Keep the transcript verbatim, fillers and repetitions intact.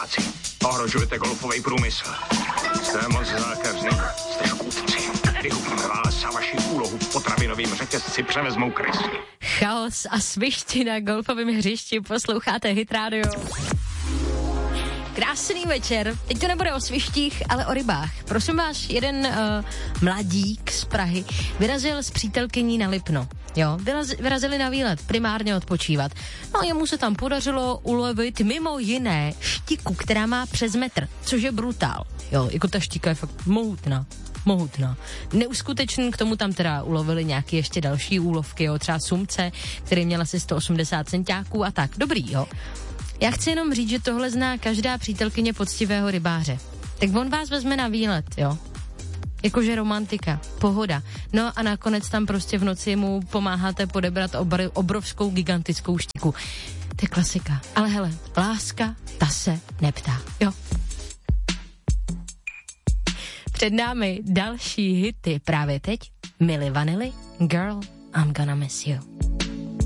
padáci. Ohrožujete golfový průmysl. Jste moc zákazný. Jste škůdci. Vyhubíme vás a vaši úlohu v potravinovém řetězci převezmou krysy. Chaos a svišti na golfovém hřišti. Posloucháte Hit Radio. Krásný večer. Teď to nebude o svištích, ale o rybách. Prosím vás, jeden uh, mladík z Prahy vyrazil s přítelkyní na Lipno. Jo, vyraz, vyrazili na výlet, primárně odpočívat. No a jemu se tam podařilo ulovit mimo jiné štiku, která má přes metr, což je brutál. Jo, jako ta štika je fakt mohutná. Mohutná. Neuskutečný, k tomu tam teda ulovili nějaké ještě další úlovky, jo, třeba sumce, který měl asi sto osmdesát centiáků a tak. Dobrý, jo. Já chci jenom říct, že tohle zná každá přítelkyně poctivého rybáře. Tak on vás vezme na výlet, jo. Jakože romantika, pohoda. No a nakonec tam prostě v noci mu pomáháte podebrat obr- obrovskou gigantickou štiku. To je klasika. Ale hele, láska, ta se neptá, jo. Před námi další hity právě teď. Milli Vanilli, Girl, I'm Gonna Miss You.